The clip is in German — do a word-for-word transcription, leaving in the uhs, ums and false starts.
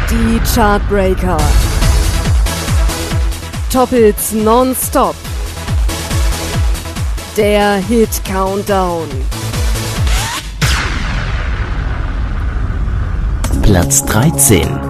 Die Chartbreaker. Top Hits nonstop. Der Hit Countdown. Platz dreizehn.